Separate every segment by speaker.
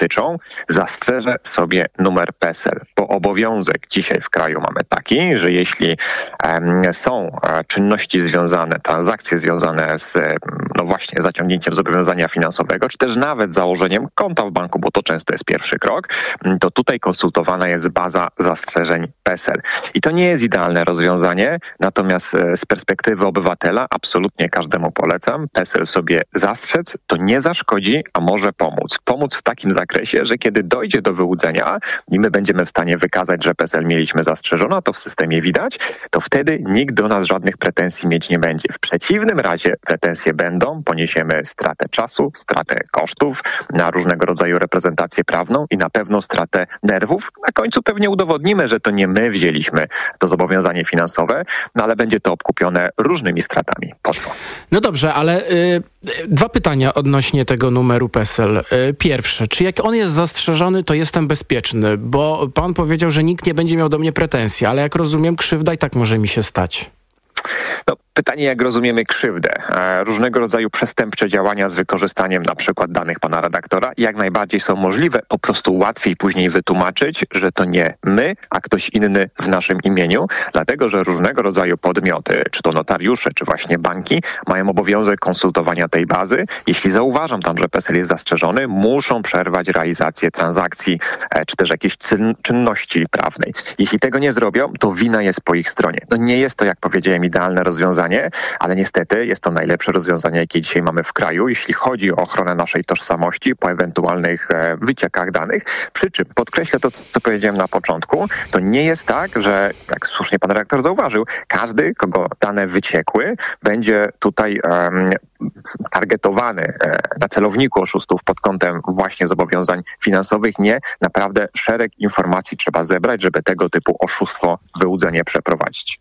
Speaker 1: dotyczą, zastrzeże sobie numer PESEL, bo obowiązek dzisiaj w kraju mamy taki, że jeśli są czynności związane, transakcje związane z właśnie zaciągnięciem zobowiązania finansowego, czy też nawet założeniem konta w banku, bo to często jest pierwszy krok, to tutaj konsultowana jest baza zastrzeżeń PESEL. I to nie jest idealne rozwiązanie, natomiast z perspektywy obywatela absolutnie każdemu polecam. PESEL sobie zastrzec, to nie zaszkodzi, a może pomóc. Pomóc w takim zakresie, że kiedy dojdzie do wyłudzenia i my będziemy w stanie wykazać, że PESEL mieliśmy zastrzeżone, a to w systemie widać, to wtedy nikt do nas żadnych pretensji mieć nie będzie. W przeciwnym razie pretensje będą, poniesiemy stratę czasu, stratę kosztów na różnego rodzaju reprezentację prawną i na pewno stratę nerwów. Na końcu pewnie udowodnimy, że to nie my wzięliśmy to zobowiązanie finansowe, no ale będzie to obkupione różnymi stratami. Po co?
Speaker 2: No dobrze, ale dwa pytania odnośnie tego numeru PESEL. Pierwsze, czy jak on jest zastrzeżony, to jestem bezpieczny? Bo pan powiedział, że nikt nie będzie miał do mnie pretensji, ale jak rozumiem, krzywda i tak może mi się stać.
Speaker 1: No, pytanie, jak rozumiemy krzywdę. Różnego rodzaju przestępcze działania z wykorzystaniem na przykład danych pana redaktora jak najbardziej są możliwe. Po prostu łatwiej później wytłumaczyć, że to nie my, a ktoś inny w naszym imieniu, dlatego że różnego rodzaju podmioty, czy to notariusze, czy właśnie banki, mają obowiązek konsultowania tej bazy. Jeśli zauważam tam, że PESEL jest zastrzeżony, muszą przerwać realizację transakcji, czy też jakiejś czynności prawnej. Jeśli tego nie zrobią, to wina jest po ich stronie. No nie jest to, jak powiedziałem, idealne rozwiązanie, ale niestety jest to najlepsze rozwiązanie, jakie dzisiaj mamy w kraju, jeśli chodzi o ochronę naszej tożsamości po ewentualnych wyciekach danych. Przy czym podkreślę to, co powiedziałem na początku, to nie jest tak, że, jak słusznie pan redaktor zauważył, każdy, kogo dane wyciekły, będzie tutaj targetowany na celowniku oszustów pod kątem właśnie zobowiązań finansowych. Nie, naprawdę szereg informacji trzeba zebrać, żeby tego typu oszustwo, wyłudzenie przeprowadzić.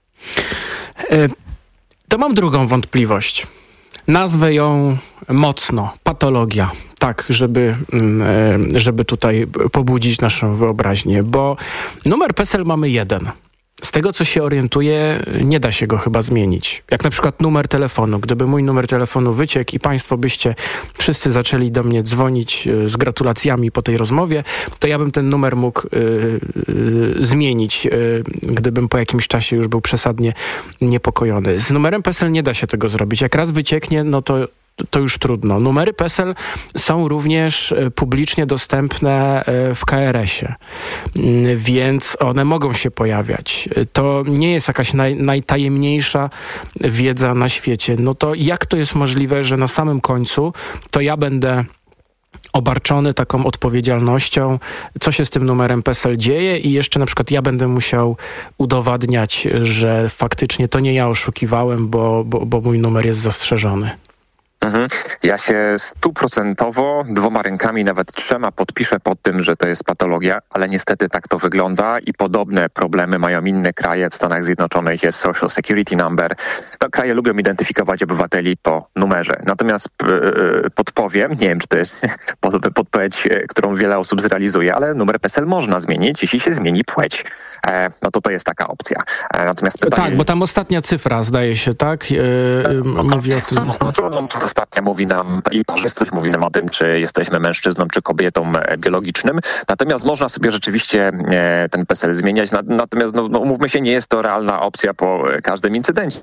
Speaker 2: To mam drugą wątpliwość. Nazwę ją mocno. Patologia. Tak, żeby tutaj pobudzić naszą wyobraźnię, bo numer PESEL mamy jeden. Z tego, co się orientuję, nie da się go chyba zmienić. Jak na przykład numer telefonu. Gdyby mój numer telefonu wyciekł i państwo byście wszyscy zaczęli do mnie dzwonić z gratulacjami po tej rozmowie, to ja bym ten numer mógł zmienić, gdybym po jakimś czasie już był przesadnie niepokojony. Z numerem PESEL nie da się tego zrobić. Jak raz wycieknie, no to już trudno. Numery PESEL są również publicznie dostępne w KRS-ie, więc one mogą się pojawiać. To nie jest jakaś najtajemniejsza wiedza na świecie. No to jak to jest możliwe, że na samym końcu to ja będę obarczony taką odpowiedzialnością, co się z tym numerem PESEL dzieje i jeszcze na przykład ja będę musiał udowadniać, że faktycznie to nie ja oszukiwałem, bo mój numer jest zastrzeżony.
Speaker 1: Ja się 100% 2 rękami, nawet 3 podpiszę pod tym, że to jest patologia, ale niestety tak to wygląda i podobne problemy mają inne kraje. W Stanach Zjednoczonych jest Social Security Number. No, kraje lubią identyfikować obywateli po numerze. Natomiast podpowiem, nie wiem, czy to jest podpowiedź, którą wiele osób zrealizuje, ale numer PESEL można zmienić, jeśli się zmieni płeć. No to jest taka opcja. Natomiast pytanie...
Speaker 2: Tak, bo tam ostatnia cyfra, zdaje się, tak? Mówi o tym.
Speaker 1: Ostatnia mówi nam, i parzystość mówi nam o tym, czy jesteśmy mężczyzną, czy kobietą biologicznym. Natomiast można sobie rzeczywiście ten PESEL zmieniać. Natomiast, umówmy się, nie jest to realna opcja po każdym incydencie.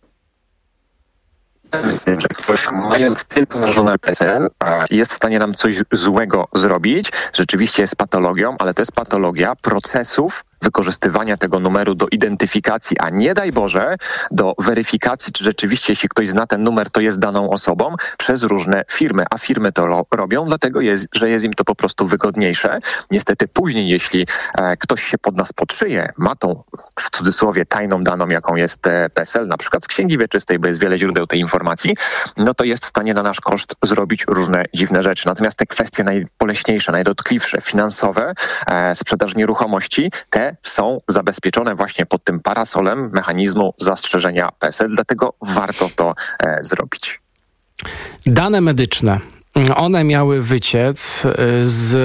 Speaker 1: Że ktoś, mając tylko zażone PESEL, jest w stanie nam coś złego zrobić. Rzeczywiście jest patologią, ale to jest patologia procesów wykorzystywania tego numeru do identyfikacji, a nie daj Boże do weryfikacji, czy rzeczywiście, jeśli ktoś zna ten numer, to jest daną osobą przez różne firmy, a firmy to robią, dlatego że jest im to po prostu wygodniejsze. Niestety później, jeśli ktoś się pod nas podszyje, ma tą, w cudzysłowie, tajną daną, jaką jest PESEL, na przykład z księgi wieczystej, bo jest wiele źródeł tej informacji, no to jest w stanie na nasz koszt zrobić różne dziwne rzeczy. Natomiast te kwestie najboleśniejsze, najdotkliwsze, finansowe, sprzedaż nieruchomości, te są zabezpieczone właśnie pod tym parasolem mechanizmu zastrzeżenia PESEL, dlatego warto to zrobić.
Speaker 2: Dane medyczne. One miały wyciec z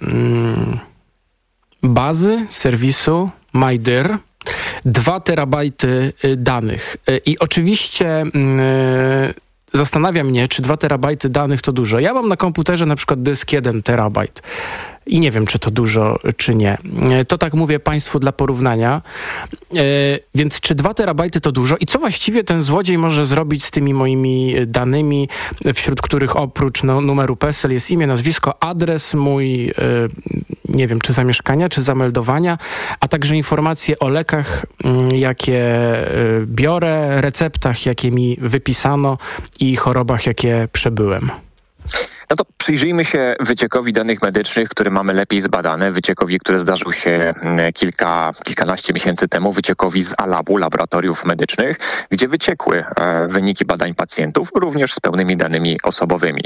Speaker 2: bazy serwisu MyDir. 2 terabajty danych. I oczywiście zastanawia mnie, czy 2 terabajty danych to dużo. Ja mam na komputerze na przykład dysk 1 terabajt. I nie wiem, czy to dużo, czy nie. To tak mówię Państwu dla porównania. Więc czy 2 terabajty to dużo? I co właściwie ten złodziej może zrobić z tymi moimi danymi, wśród których oprócz numeru PESEL jest imię, nazwisko, adres mój, nie wiem, czy zamieszkania, czy zameldowania, a także informacje o lekach, jakie biorę, receptach, jakie mi wypisano i chorobach, jakie przebyłem.
Speaker 1: No to przyjrzyjmy się wyciekowi danych medycznych, który mamy lepiej zbadane. Wyciekowi, który zdarzył się kilkanaście miesięcy temu. Wyciekowi z ALAB-u, laboratoriów medycznych, gdzie wyciekły wyniki badań pacjentów, również z pełnymi danymi osobowymi.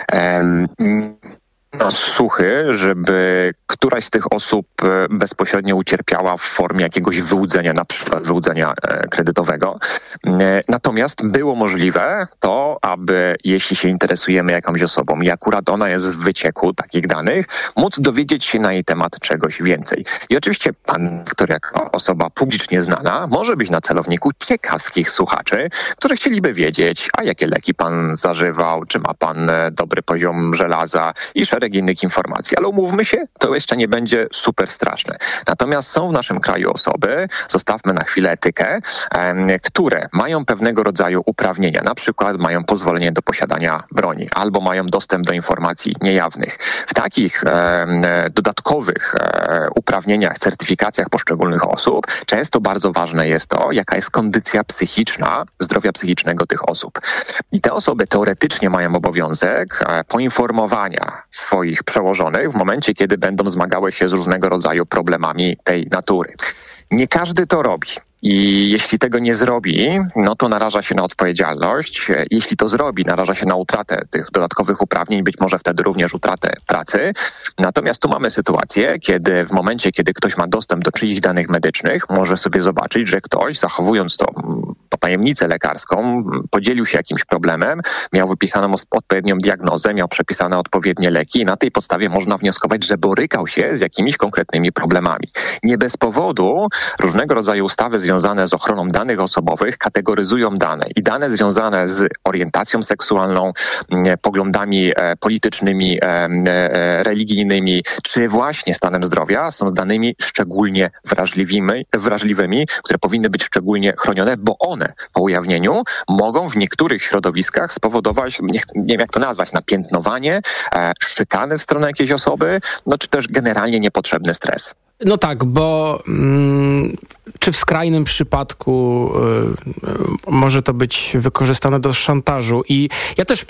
Speaker 1: Suchy, żeby któraś z tych osób bezpośrednio ucierpiała w formie jakiegoś wyłudzenia, na przykład wyłudzenia kredytowego. Natomiast było możliwe to, aby jeśli się interesujemy jakąś osobą i akurat ona jest w wycieku takich danych, móc dowiedzieć się na jej temat czegoś więcej. I oczywiście pan, który jako osoba publicznie znana, może być na celowniku ciekawskich słuchaczy, którzy chcieliby wiedzieć, a jakie leki pan zażywał, czy ma pan dobry poziom żelaza i szereg innych informacji. Ale umówmy się, to jeszcze nie będzie super straszne. Natomiast są w naszym kraju osoby, zostawmy na chwilę etykę, które mają pewnego rodzaju uprawnienia. Na przykład mają pozwolenie do posiadania broni albo mają dostęp do informacji niejawnych. W takich dodatkowych uprawnieniach, certyfikacjach poszczególnych osób często bardzo ważne jest to, jaka jest kondycja psychiczna, zdrowia psychicznego tych osób. I te osoby teoretycznie mają obowiązek poinformowania swoich przełożonych w momencie, kiedy będą zmagały się z różnego rodzaju problemami tej natury. Nie każdy to robi. I jeśli tego nie zrobi, no to naraża się na odpowiedzialność. Jeśli to zrobi, naraża się na utratę tych dodatkowych uprawnień, być może wtedy również utratę pracy. Natomiast tu mamy sytuację, kiedy w momencie, kiedy ktoś ma dostęp do czyichś danych medycznych, może sobie zobaczyć, że ktoś, zachowując to tajemnicę lekarską, podzielił się jakimś problemem, miał wypisaną odpowiednią diagnozę, miał przepisane odpowiednie leki i na tej podstawie można wnioskować, że borykał się z jakimiś konkretnymi problemami. Nie bez powodu różnego rodzaju ustawy związane z ochroną danych osobowych kategoryzują dane i dane związane z orientacją seksualną, poglądami politycznymi, religijnymi, czy właśnie stanem zdrowia są z danymi szczególnie wrażliwymi, które powinny być szczególnie chronione, bo one po ujawnieniu mogą w niektórych środowiskach spowodować, nie wiem jak to nazwać, napiętnowanie, szykany w stronę jakiejś osoby, no czy też generalnie niepotrzebny stres.
Speaker 2: No tak, bo czy w skrajnym przypadku może to być wykorzystane do szantażu. I ja też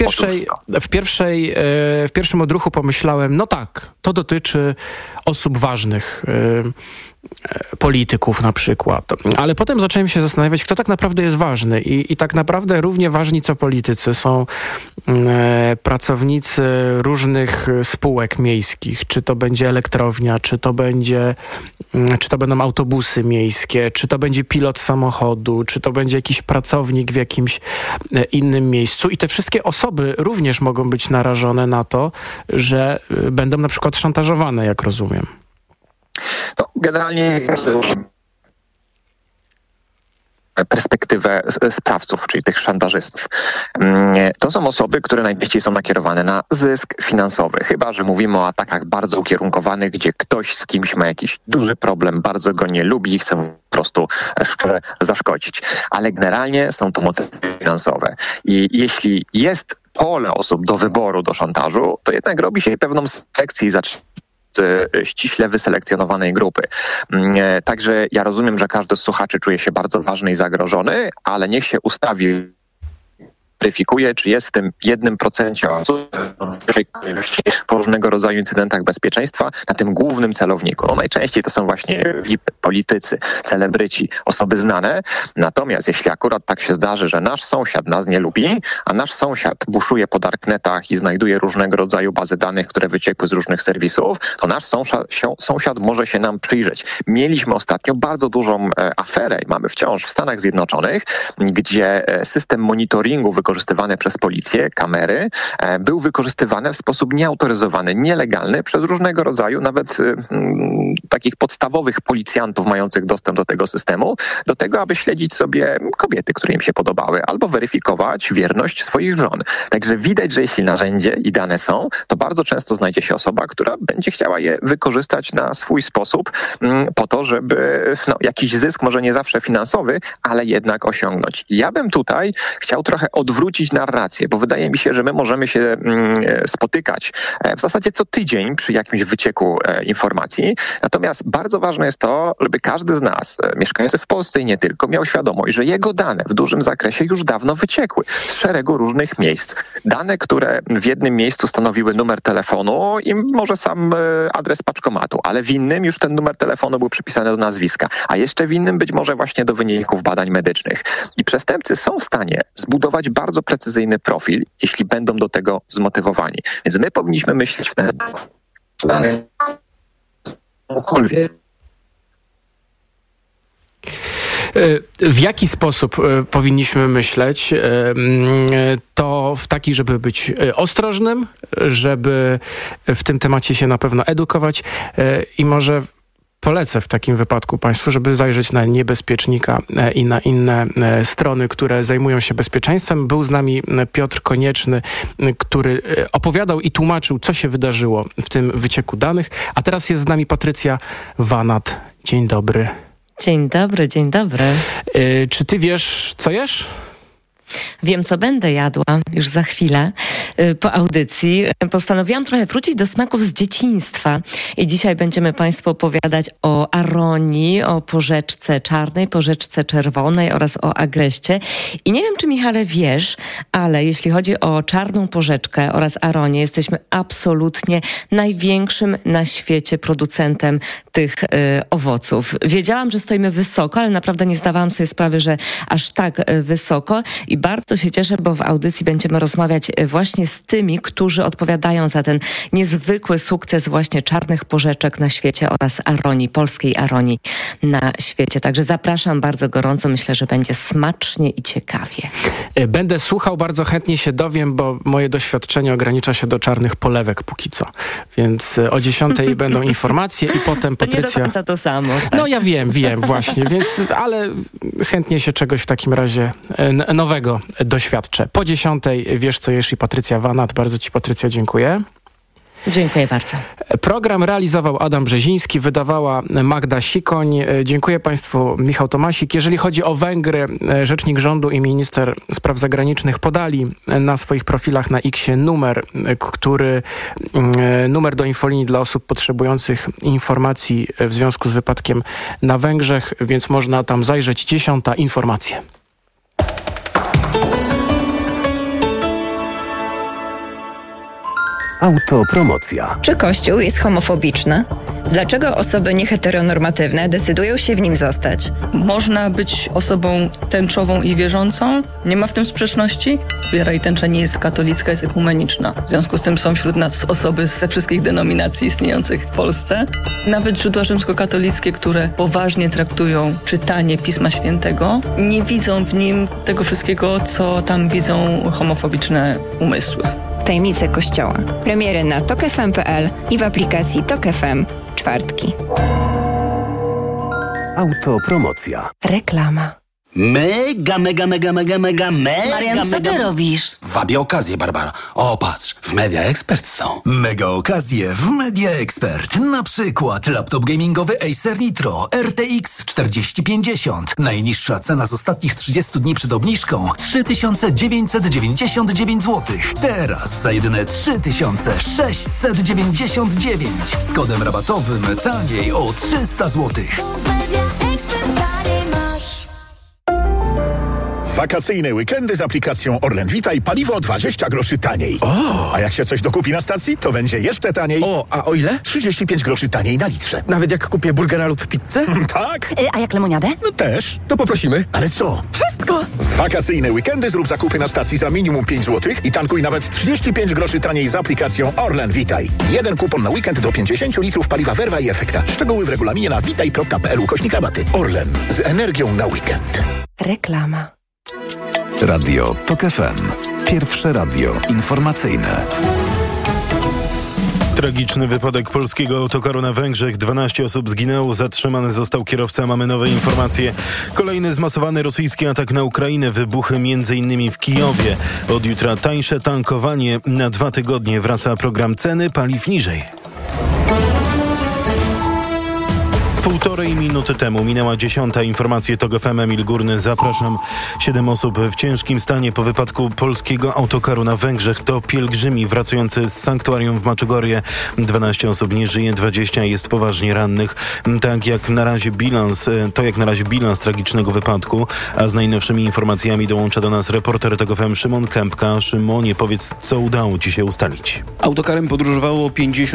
Speaker 2: w pierwszym odruchu pomyślałem, no tak, to dotyczy osób ważnych, polityków na przykład. Ale potem zacząłem się zastanawiać, kto tak naprawdę jest ważny. I tak naprawdę równie ważni co politycy są pracownicy różnych spółek miejskich. Czy to będzie elektrownia, czy to będą autobusy miejskie, czy to będzie pilot samochodu, czy to będzie jakiś pracownik w jakimś innym miejscu. I te wszystkie osoby również mogą być narażone na to, że będą na przykład szantażowane, jak rozumiem.
Speaker 1: No, generalnie perspektywę sprawców, czyli tych szantażystów. To są osoby, które najczęściej są nakierowane na zysk finansowy, chyba że mówimy o atakach bardzo ukierunkowanych, gdzie ktoś z kimś ma jakiś duży problem, bardzo go nie lubi i chce mu po prostu szczerze zaszkodzić. Ale generalnie są to motywy finansowe. I jeśli jest pole osób do wyboru, do szantażu, to jednak robi się pewną selekcję i ściśle wyselekcjonowanej grupy. Także ja rozumiem, że każdy z słuchaczy czuje się bardzo ważny i zagrożony, ale niech się ustawi, weryfikuje, czy jest w tym 1% osób po różnego rodzaju incydentach bezpieczeństwa na tym głównym celowniku. No, najczęściej to są właśnie VIP, politycy, celebryci, osoby znane. Natomiast jeśli akurat tak się zdarzy, że nasz sąsiad nas nie lubi, a nasz sąsiad buszuje po darknetach i znajduje różnego rodzaju bazy danych, które wyciekły z różnych serwisów, to nasz sąsiad może się nam przyjrzeć. Mieliśmy ostatnio bardzo dużą aferę i mamy wciąż w Stanach Zjednoczonych, gdzie system monitoringu wykorzystany wykorzystywany przez policję, kamery, był wykorzystywany w sposób nieautoryzowany, nielegalny przez różnego rodzaju, nawet takich podstawowych policjantów mających dostęp do tego systemu, do tego, aby śledzić sobie kobiety, które im się podobały, albo weryfikować wierność swoich żon. Także widać, że jeśli narzędzie i dane są, to bardzo często znajdzie się osoba, która będzie chciała je wykorzystać na swój sposób po to, żeby jakiś zysk, może nie zawsze finansowy, ale jednak osiągnąć. Ja bym tutaj chciał trochę odwrócić narrację, bo wydaje mi się, że my możemy się spotykać w zasadzie co tydzień przy jakimś wycieku informacji. Natomiast bardzo ważne jest to, żeby każdy z nas, mieszkający w Polsce i nie tylko, miał świadomość, że jego dane w dużym zakresie już dawno wyciekły z szeregu różnych miejsc. Dane, które w jednym miejscu stanowiły numer telefonu i może sam adres paczkomatu, ale w innym już ten numer telefonu był przypisany do nazwiska, a jeszcze w innym być może właśnie do wyników badań medycznych. I przestępcy są w stanie zbudować bardzo precyzyjny profil, jeśli będą do tego zmotywowani. Więc my powinniśmy myśleć w ten
Speaker 2: W jaki sposób powinniśmy myśleć? To w taki, żeby być ostrożnym, żeby w tym temacie się na pewno edukować i może polecę w takim wypadku Państwu, żeby zajrzeć na Niebezpiecznika i na inne strony, które zajmują się bezpieczeństwem. Był z nami Piotr Konieczny, który opowiadał i tłumaczył, co się wydarzyło w tym wycieku danych. A teraz jest z nami Patrycja Wanat. Dzień dobry.
Speaker 3: Dzień dobry, dzień dobry.
Speaker 2: Czy ty wiesz, co jesz?
Speaker 3: Wiem, co będę jadła już za chwilę. Po audycji postanowiłam trochę wrócić do smaków z dzieciństwa i dzisiaj będziemy Państwu opowiadać o aronii, o porzeczce czarnej, porzeczce czerwonej oraz o agreście. I nie wiem, czy Michale wiesz, ale jeśli chodzi o czarną porzeczkę oraz aronię, jesteśmy absolutnie największym na świecie producentem tych owoców. Wiedziałam, że stoimy wysoko, ale naprawdę nie zdawałam sobie sprawy, że aż tak wysoko i bardzo się cieszę, bo w audycji będziemy rozmawiać właśnie z tymi, którzy odpowiadają za ten niezwykły sukces właśnie czarnych porzeczek na świecie oraz aronii, polskiej aronii na świecie. Także zapraszam bardzo gorąco. Myślę, że będzie smacznie i ciekawie.
Speaker 2: Będę słuchał, bardzo chętnie się dowiem, bo moje doświadczenie ogranicza się do czarnych polewek póki co. Więc o 10:00 będą informacje i potem Patrycja...
Speaker 3: To nie do końca to samo. Tak?
Speaker 2: No ja wiem właśnie, więc, ale chętnie się czegoś w takim razie nowego doświadczę. Po 10:00 wiesz, co jesz i Patrycja Wanat. Bardzo ci, Patrycja, dziękuję.
Speaker 3: Dziękuję bardzo.
Speaker 2: Program realizował Adam Brzeziński, wydawała Magda Sikoń. Dziękuję Państwu, Michał Tomasik. Jeżeli chodzi o Węgry, rzecznik rządu i minister spraw zagranicznych podali na swoich profilach na X-ie numer do infolinii dla osób potrzebujących informacji w związku z wypadkiem na Węgrzech, więc można tam zajrzeć. 10:00 informacje.
Speaker 4: Autopromocja.
Speaker 5: Czy Kościół jest homofobiczny? Dlaczego osoby nieheteronormatywne decydują się w nim zostać?
Speaker 6: Można być osobą tęczową i wierzącą. Nie ma w tym sprzeczności. Wiara i tęcza nie jest katolicka, jest ekumeniczna. W związku z tym są wśród nas osoby ze wszystkich denominacji istniejących w Polsce. Nawet źródła rzymskokatolickie, które poważnie traktują czytanie Pisma Świętego, nie widzą w nim tego wszystkiego, co tam widzą homofobiczne umysły.
Speaker 5: Tajemnice Kościoła. Premiery na tokfm.pl i w aplikacji Tok FM w czwartki.
Speaker 4: Autopromocja.
Speaker 3: Reklama.
Speaker 7: Mega.
Speaker 8: Marian, co ty robisz?
Speaker 7: Wabię okazję, Barbara. O, patrz, w Media Expert są.
Speaker 9: Mega okazje w Media Expert. Na przykład laptop gamingowy Acer Nitro RTX 4050. Najniższa cena z ostatnich 30 dni przed obniżką 3999 zł. Teraz za jedyne 3699. Z kodem rabatowym taniej o 300 zł.
Speaker 10: Wakacyjne weekendy z aplikacją Orlen Vita i paliwo 20 groszy taniej. A jak się coś dokupi na stacji, to będzie jeszcze taniej.
Speaker 11: A o ile?
Speaker 10: 35 groszy taniej na litrze.
Speaker 11: Nawet jak kupię burgera lub pizzę?
Speaker 10: Tak?
Speaker 8: A jak lemoniadę?
Speaker 10: No też.
Speaker 11: To poprosimy.
Speaker 10: Ale co?
Speaker 8: Wszystko!
Speaker 10: W wakacyjne weekendy zrób zakupy na stacji za minimum 5 zł i tankuj nawet 35 groszy taniej z aplikacją Orlen Vitaj. Jeden kupon na weekend do 50 litrów paliwa Verva i Efekta. Szczegóły w regulaminie na vitaj.pl/rabaty. Orlen. Z energią na weekend.
Speaker 3: Reklama.
Speaker 4: Radio TOK FM. Pierwsze radio informacyjne.
Speaker 12: Tragiczny wypadek polskiego autokaru na Węgrzech. 12 osób zginęło, zatrzymany został kierowca. Mamy nowe informacje. Kolejny zmasowany rosyjski atak na Ukrainę. Wybuchy m.in. w Kijowie. Od jutra tańsze tankowanie. Na 2 tygodnie wraca program ceny paliw niżej. 1,5 minuty temu minęła 10. Informacje TOK FM. Emil Górny, zapraszam. 7 osób w ciężkim stanie po wypadku polskiego autokaru na Węgrzech. To pielgrzymi wracający z sanktuarium w Maczugorje. 12 osób nie żyje, 20 jest poważnie rannych. To jak na razie bilans tragicznego wypadku. A z najnowszymi informacjami dołącza do nas reporter TOK FM Szymon Kępka. Szymonie, powiedz, co udało ci się ustalić?
Speaker 13: Autokarem podróżowało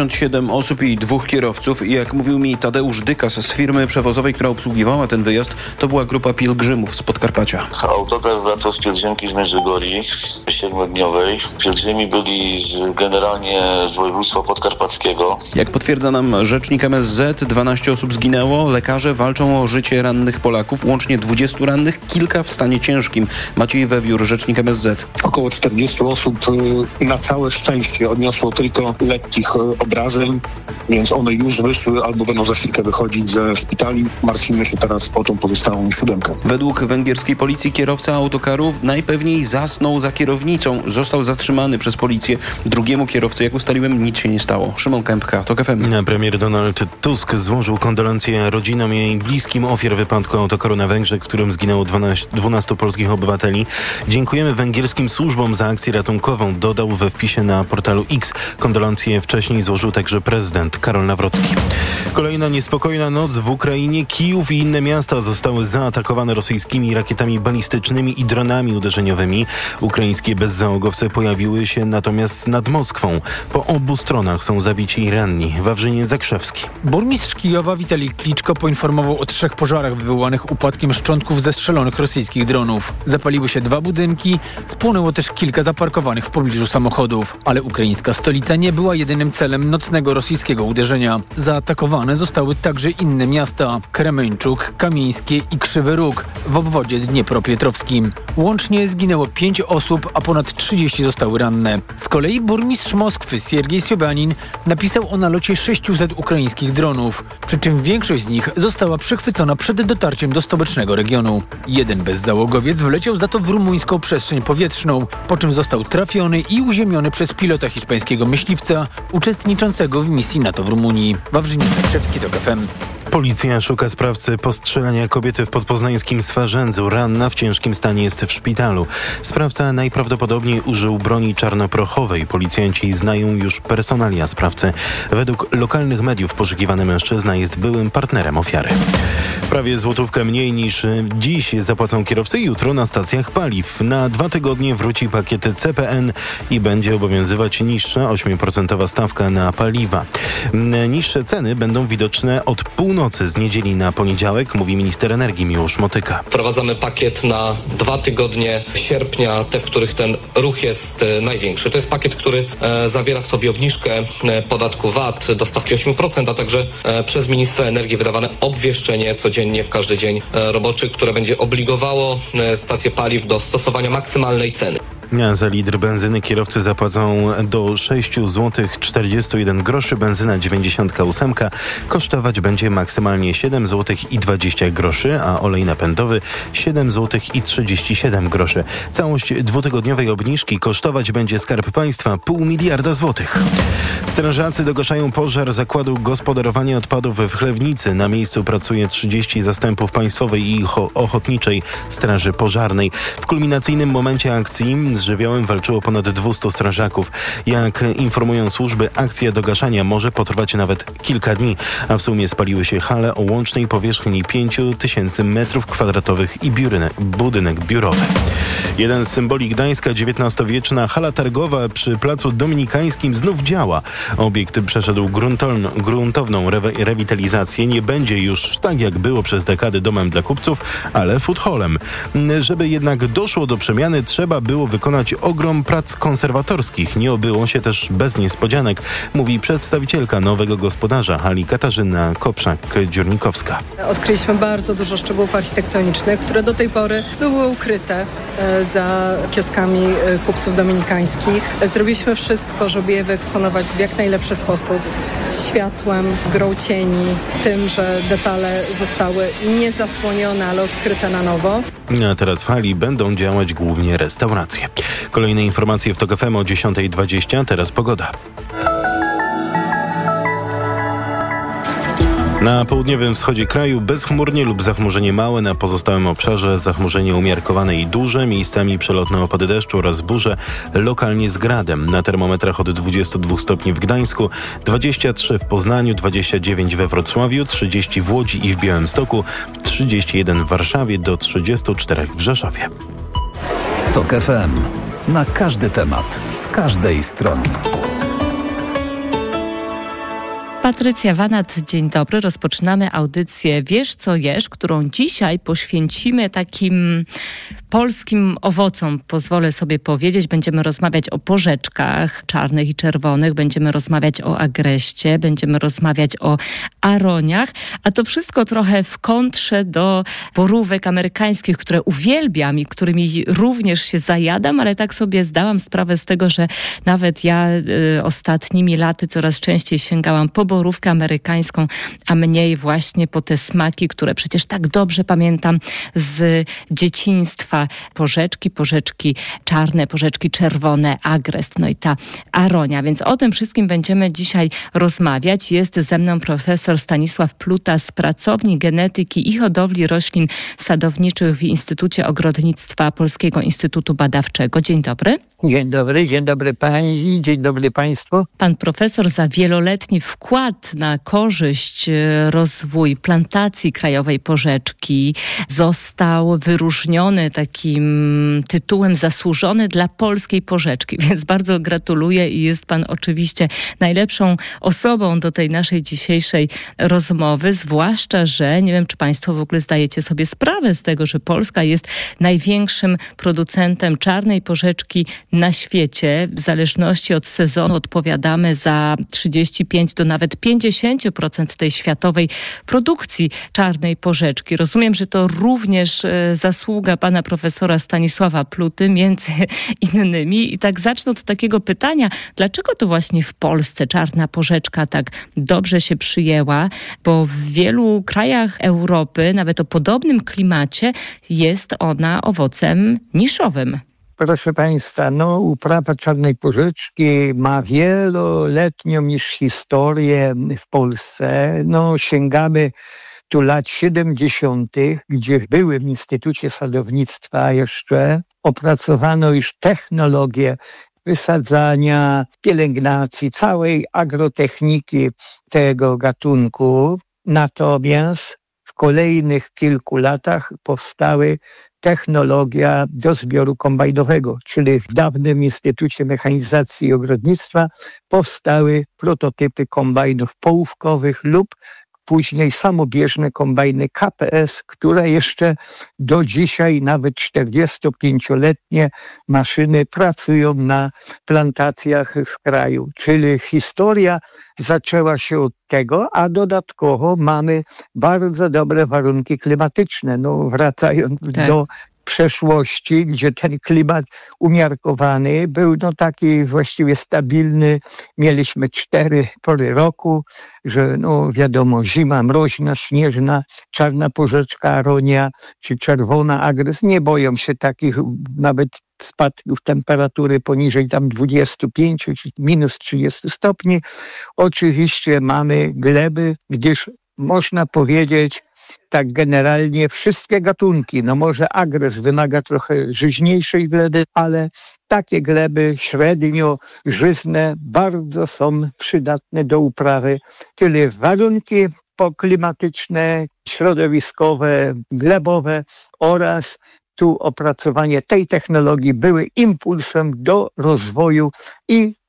Speaker 13: 57 osób i 2 kierowców. I jak mówił mi Tadeusz Dykas z firmy przewozowej, która obsługiwała ten wyjazd, to była grupa pielgrzymów z Podkarpacia.
Speaker 14: Autokar wracał z pielgrzymki z Medjugorji 7-dniowej. Pielgrzymi byli generalnie z województwa podkarpackiego.
Speaker 13: Jak potwierdza nam rzecznik MSZ, 12 osób zginęło. Lekarze walczą o życie rannych Polaków. Łącznie 20 rannych, kilka w stanie ciężkim. Maciej Wewiór, rzecznik MSZ.
Speaker 15: Około 40 osób na całe szczęście odniosło tylko lekkich obrażeń, więc one już wyszły albo będą za chwilkę wychodzić ze szpitali. Martwimy się teraz o tą pozostałą 7.
Speaker 13: Według węgierskiej policji kierowca autokaru najpewniej zasnął za kierownicą. Został zatrzymany przez policję. Drugiemu kierowcy, jak ustaliłem, nic się nie stało. Szymon Kępka, TOK FM.
Speaker 12: Premier Donald Tusk złożył kondolencje rodzinom i bliskim ofiar wypadku autokaru na Węgrzech, w którym zginęło 12 polskich obywateli. Dziękujemy węgierskim służbom za akcję ratunkową, dodał we wpisie na portalu X. Kondolencje wcześniej złożył także prezydent Karol Nawrocki. Kolejna niespokojna noc w Ukrainie. Kijów i inne miasta zostały zaatakowane rosyjskimi rakietami balistycznymi i dronami uderzeniowymi. Ukraińskie bezzałogowce pojawiły się natomiast nad Moskwą. Po obu stronach są zabici i ranni. Wawrzyniec Zakrzewski.
Speaker 2: Burmistrz Kijowa Witalij Kliczko poinformował o 3 pożarach wywołanych upadkiem szczątków zestrzelonych rosyjskich dronów. Zapaliły się 2 budynki, spłonęło też kilka zaparkowanych w pobliżu samochodów. Ale ukraińska stolica nie była jedynym celem nocnego rosyjskiego uderzenia. Zaatakowane zostały także inne miasta: Kremeńczuk, Kamieńskie i Krzywy Róg w obwodzie dniepropietrowskim. Łącznie zginęło 5 osób, a ponad 30 zostały ranne. Z kolei burmistrz Moskwy Siergiej Sobjanin napisał o nalocie 600 ukraińskich dronów, przy czym większość z nich została przechwycona przed dotarciem do stołecznego regionu. Jeden bezzałogowiec wleciał za to w rumuńską przestrzeń powietrzną, po czym został trafiony i uziemiony przez pilota hiszpańskiego myśliwca uczestniczącego w misji NATO w Rumunii. Wawrzyniec Zakrzewski, TOK FM.
Speaker 12: Policja szuka sprawcy postrzelenia kobiety w podpoznańskim Swarzędzu. Ranna w ciężkim stanie jest w szpitalu. Sprawca najprawdopodobniej użył broni czarnoprochowej. Policjanci znają już personalia sprawcy. Według lokalnych mediów poszukiwany mężczyzna jest byłym partnerem ofiary. Prawie złotówkę mniej niż dziś zapłacą kierowcy jutro na stacjach paliw. Na 2 tygodnie wróci pakiet CPN i będzie obowiązywać niższa 8% stawka na paliwa. Niższe ceny będą widoczne od północy z niedzieli na poniedziałek, mówi minister energii Miłosz Motyka.
Speaker 16: Wprowadzamy pakiet na 2 tygodnie sierpnia, te, w których ten ruch jest największy. To jest pakiet, który zawiera w sobie obniżkę podatku VAT do stawki 8%, a także przez ministra energii wydawane obwieszczenie codziennie w każdy dzień roboczy, które będzie obligowało stacje paliw do stosowania maksymalnej ceny.
Speaker 12: Za litr benzyny kierowcy zapłacą do 6,41 zł. Benzyna 98 kosztować będzie maksymalnie 7,20 zł, a olej napędowy 7,37 zł. Całość 2-tygodniowej obniżki kosztować będzie Skarb Państwa 0,5 miliarda złotych. Strażacy dogaszają pożar zakładu gospodarowania odpadów w Chlewnicy. Na miejscu pracuje 30 zastępów Państwowej i Ochotniczej Straży Pożarnej. W kulminacyjnym momencie akcji z żywiołem walczyło ponad 200 strażaków. Jak informują służby, akcja dogaszania może potrwać nawet kilka dni, a w sumie spaliły się hale o łącznej powierzchni 5000 m2 i budynek biurowy. Jeden z symboli Gdańska, XIX-wieczna hala targowa przy Placu Dominikańskim znów działa. Obiekt przeszedł gruntowną rewitalizację. Nie będzie już tak jak było przez dekady domem dla kupców, ale food hallem. Żeby jednak doszło do przemiany, trzeba było wykonać wykonać ogrom prac konserwatorskich. Nie obyło się też bez niespodzianek, mówi przedstawicielka nowego gospodarza hali Katarzyna Koprzak-Dziurnikowska.
Speaker 17: Odkryliśmy bardzo dużo szczegółów architektonicznych, które do tej pory były ukryte za kioskami kupców dominikańskich. Zrobiliśmy wszystko, żeby je wyeksponować w jak najlepszy sposób. Światłem, grą cieni, tym, że detale zostały nie zasłonione, ale odkryte na nowo.
Speaker 12: A teraz w hali będą działać głównie restauracje. Kolejne informacje w TOK FM o 10:20, teraz pogoda. Na południowym wschodzie kraju bezchmurnie lub zachmurzenie małe, na pozostałym obszarze zachmurzenie umiarkowane i duże, miejscami przelotne opady deszczu oraz burze, lokalnie z gradem. Na termometrach od 22 stopni w Gdańsku, 23 w Poznaniu, 29 we Wrocławiu, 30 w Łodzi i w Białymstoku, 31 w Warszawie, do 34 w Rzeszowie.
Speaker 4: TOK FM. Na każdy temat, z każdej strony.
Speaker 3: Patrycja Wanat, dzień dobry. Rozpoczynamy audycję Wiesz co jesz, którą dzisiaj poświęcimy takim polskim owocom. Pozwolę sobie powiedzieć, będziemy rozmawiać o porzeczkach czarnych i czerwonych, będziemy rozmawiać o agreście, będziemy rozmawiać o aroniach, a to wszystko trochę w kontrze do borówek amerykańskich, które uwielbiam i którymi również się zajadam, ale tak sobie zdałam sprawę z tego, że nawet ja ostatnimi laty coraz częściej sięgałam po borówkę amerykańską, a mniej właśnie po te smaki, które przecież tak dobrze pamiętam z dzieciństwa. Porzeczki czarne, porzeczki czerwone, agrest, no i ta aronia. Więc o tym wszystkim będziemy dzisiaj rozmawiać. Jest ze mną profesor Stanisław Pluta z Pracowni Genetyki i Hodowli Roślin Sadowniczych w Instytucie Ogrodnictwa Polskiego Instytutu Badawczego. Dzień dobry.
Speaker 18: Dzień dobry pani, dzień dobry państwu.
Speaker 3: Pan profesor za wieloletni wkład na korzyść rozwój plantacji krajowej porzeczki został wyróżniony takim tytułem zasłużony dla polskiej porzeczki, więc bardzo gratuluję i jest pan oczywiście najlepszą osobą do tej naszej dzisiejszej rozmowy, zwłaszcza, że nie wiem, czy państwo w ogóle zdajecie sobie sprawę z tego, że Polska jest największym producentem czarnej porzeczki na świecie. W zależności od sezonu odpowiadamy za 35 do nawet 50% tej światowej produkcji czarnej porzeczki. Rozumiem, że to również zasługa pana profesora Stanisława Pluty, między innymi. I tak zacznę od takiego pytania, dlaczego to właśnie w Polsce czarna porzeczka tak dobrze się przyjęła, bo w wielu krajach Europy, nawet o podobnym klimacie, jest ona owocem niszowym.
Speaker 18: Proszę państwa, uprawa czarnej porzeczki ma wieloletnią już historię w Polsce. Sięgamy tu lat 70., gdzie w byłym Instytucie Sadownictwa jeszcze opracowano już technologię wysadzania, pielęgnacji, całej agrotechniki tego gatunku. Natomiast w kolejnych kilku latach powstały technologia do zbioru kombajnowego, czyli w dawnym Instytucie Mechanizacji i Ogrodnictwa powstały prototypy kombajnów połówkowych lub później samobieżne kombajny KPS, które jeszcze do dzisiaj, nawet 45-letnie maszyny pracują na plantacjach w kraju. Czyli historia zaczęła się od tego, a dodatkowo mamy bardzo dobre warunki klimatyczne. Wracając do przeszłości, gdzie ten klimat umiarkowany był taki właściwie stabilny. Mieliśmy 4 pory roku, że wiadomo, zima mroźna, śnieżna, czarna porzeczka, aronia czy czerwona agres nie boją się takich nawet spadków temperatury poniżej 25 czy minus 30 stopni. Oczywiście mamy gleby, gdyż można powiedzieć tak generalnie wszystkie gatunki, może agres wymaga trochę żyźniejszej gleby, ale takie gleby średnio żyzne bardzo są przydatne do uprawy. Tyle warunki poklimatyczne, środowiskowe, glebowe oraz tu opracowanie tej technologii były impulsem do rozwoju i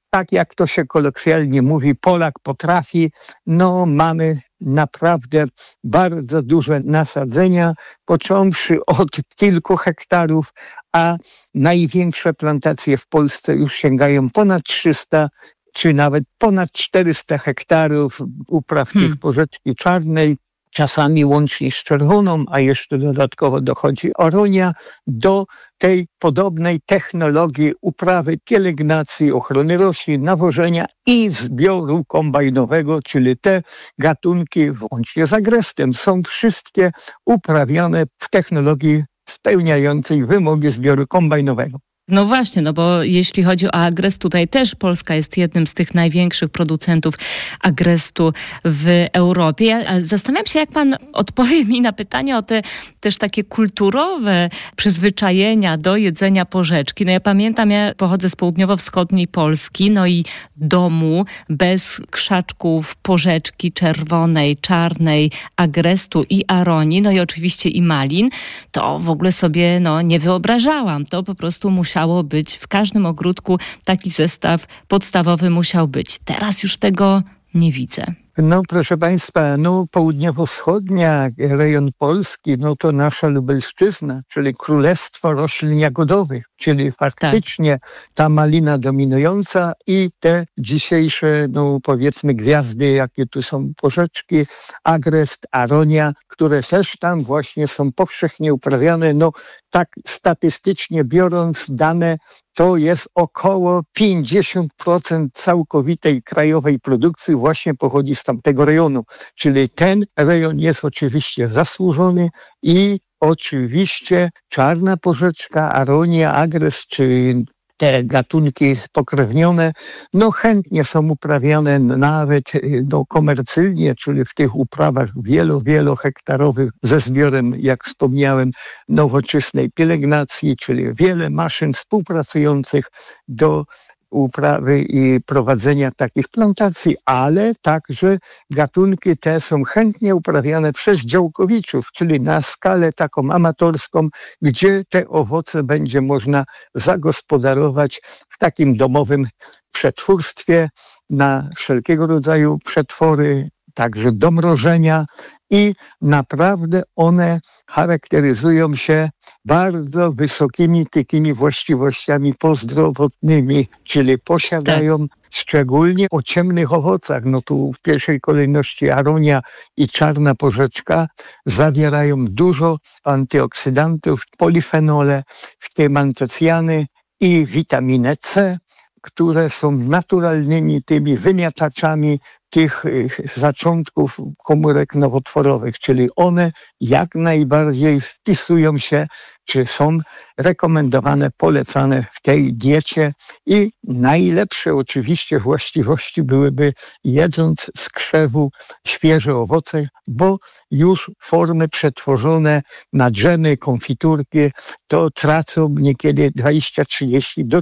Speaker 18: tak jak to się kolokwialnie mówi, Polak potrafi. No mamy naprawdę bardzo duże nasadzenia, począwszy od kilku hektarów, a największe plantacje w Polsce już sięgają ponad 300 czy nawet ponad 400 hektarów upraw tych porzeczki czarnej, czasami łącznie z czerwoną, a jeszcze dodatkowo dochodzi aronia, do tej podobnej technologii uprawy, pielęgnacji, ochrony roślin, nawożenia i zbioru kombajnowego, czyli te gatunki, łącznie z agrestem, są wszystkie uprawiane w technologii spełniającej wymogi zbioru kombajnowego.
Speaker 3: No właśnie, no bo jeśli chodzi o agres, tutaj też Polska jest jednym z tych największych producentów agrestu w Europie. Ja zastanawiam się, jak pan odpowie mi na pytanie o te też takie kulturowe przyzwyczajenia do jedzenia porzeczki. No ja pamiętam, ja pochodzę z południowo-wschodniej Polski, no i domu bez krzaczków porzeczki czerwonej, czarnej, agrestu i aronii, no i oczywiście i malin, to w ogóle sobie nie wyobrażałam. To po prostu musiało być w każdym ogródku, taki zestaw podstawowy musiał być. Teraz już tego nie widzę.
Speaker 18: No proszę Państwa, południowo-wschodnia rejon Polski, to nasza Lubelszczyzna, czyli królestwo roślin jagodowych, czyli faktycznie ta malina dominująca i te dzisiejsze, powiedzmy gwiazdy, jakie tu są porzeczki, agrest, aronia, które też tam właśnie są powszechnie uprawiane. Tak statystycznie biorąc dane, to jest około 50% całkowitej krajowej produkcji właśnie pochodzi z tamtego rejonu. Czyli ten rejon jest oczywiście zasłużony i oczywiście czarna porzeczka, aronia, agres czy te gatunki pokrewnione, chętnie są uprawiane nawet komercyjnie, czyli w tych uprawach wielohektarowych ze zbiorem, jak wspomniałem, nowoczesnej pielęgnacji, czyli wiele maszyn współpracujących do uprawy i prowadzenia takich plantacji, ale także gatunki te są chętnie uprawiane przez działkowiczów, czyli na skalę taką amatorską, gdzie te owoce będzie można zagospodarować w takim domowym przetwórstwie na wszelkiego rodzaju przetwory, także do mrożenia i naprawdę one charakteryzują się bardzo wysokimi takimi właściwościami prozdrowotnymi, czyli posiadają szczególnie o ciemnych owocach, tu w pierwszej kolejności aronia i czarna porzeczka zawierają dużo antyoksydantów, polifenole, w tym antocjany i witaminę C, które są naturalnymi tymi wymiataczami tych zaczątków komórek nowotworowych, czyli one jak najbardziej wpisują się, czy są rekomendowane, polecane w tej diecie i najlepsze oczywiście właściwości byłyby jedząc z krzewu świeże owoce, bo już formy przetworzone na dżemy, konfiturki, to tracą niekiedy 20, 30 do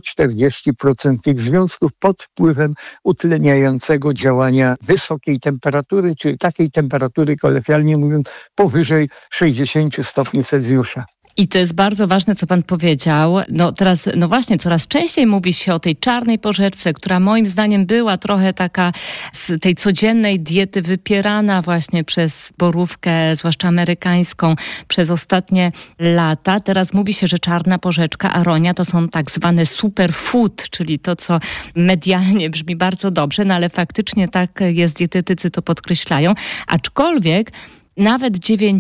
Speaker 18: 40% tych związków pod wpływem utleniającego działania wysokiej temperatury, czyli takiej temperatury, kolokwialnie mówiąc, powyżej 60 stopni Celsjusza.
Speaker 3: I to jest bardzo ważne, co pan powiedział. Teraz, właśnie, coraz częściej mówi się o tej czarnej porzeczce, która moim zdaniem była trochę taka z tej codziennej diety wypierana właśnie przez borówkę, zwłaszcza amerykańską, przez ostatnie lata. Teraz mówi się, że czarna porzeczka, aronia to są tak zwane superfood, czyli to, co medialnie brzmi bardzo dobrze, ale faktycznie tak jest, dietetycy to podkreślają. Aczkolwiek nawet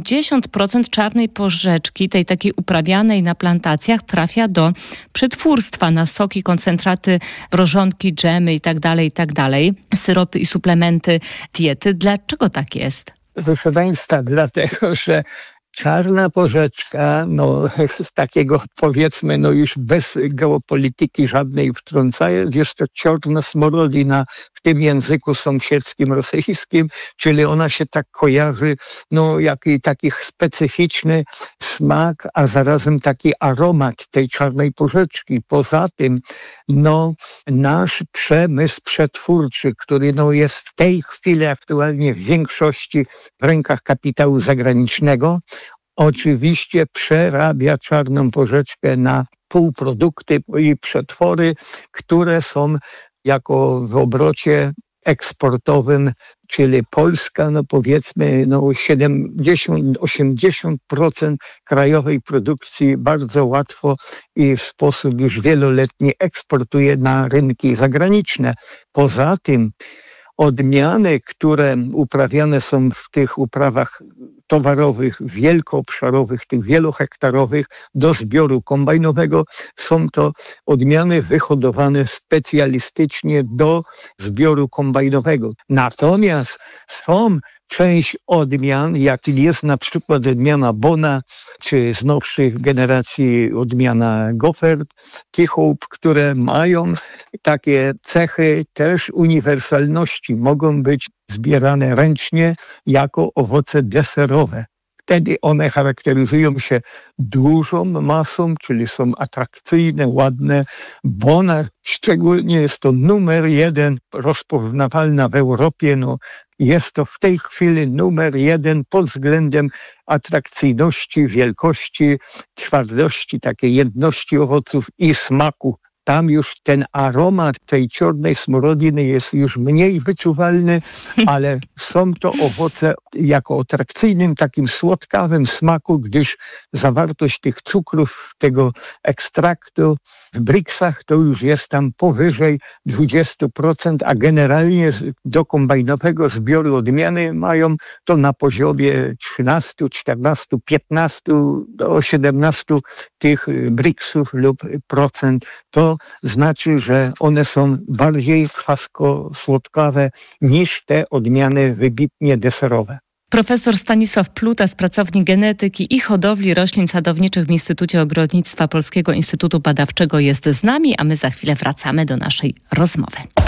Speaker 3: 90% czarnej porzeczki, tej takiej uprawianej na plantacjach, trafia do przetwórstwa na soki, koncentraty, mrożonki, dżemy itd., syropy i suplementy diety. Dlaczego tak jest?
Speaker 18: Proszę Państwa, dlatego, że czarna porzeczka, z takiego powiedzmy, już bez geopolityki żadnej wtrącając, jest to czarna smorодina w tym języku sąsiedzkim rosyjskim, czyli ona się tak kojarzy, taki specyficzny smak, a zarazem taki aromat tej czarnej porzeczki. Poza tym, nasz przemysł przetwórczy, który jest w tej chwili aktualnie w większości w rękach kapitału zagranicznego, oczywiście przerabia czarną porzeczkę na półprodukty i przetwory, które są jako w obrocie eksportowym, czyli Polska, powiedzmy 70-80% krajowej produkcji bardzo łatwo i w sposób już wieloletni eksportuje na rynki zagraniczne. Poza tym odmiany, które uprawiane są w tych uprawach towarowych, wielkoobszarowych, tych wielohektarowych do zbioru kombajnowego, są to odmiany wyhodowane specjalistycznie do zbioru kombajnowego. Natomiast są część odmian, jak jest na przykład odmiana Bona, czy z nowszych generacji odmiana Goffert, Keyhope, które mają takie cechy też uniwersalności. Mogą być zbierane ręcznie jako owoce deserowe. Wtedy one charakteryzują się dużą masą, czyli są atrakcyjne, ładne. Bona szczególnie jest to numer 1 rozpoznawalna w Europie. Jest to w tej chwili numer 1 pod względem atrakcyjności, wielkości, twardości, takiej jedności owoców i smaku. Tam już ten aromat tej czarnej smorодiny jest już mniej wyczuwalny, ale są to owoce jako atrakcyjnym, takim słodkawym smaku, gdyż zawartość tych cukrów, tego ekstraktu w briksach to już jest tam powyżej 20%, a generalnie do kombajnowego zbioru odmiany mają to na poziomie 13, 14, 15 do 17 tych briksów lub procent. To znaczy, że one są bardziej kwasko-słodkawe niż te odmiany wybitnie deserowe.
Speaker 3: Profesor Stanisław Plutas, pracownik genetyki i hodowli roślin sadowniczych w Instytucie Ogrodnictwa Polskiego Instytutu Badawczego jest z nami, a my za chwilę wracamy do naszej rozmowy.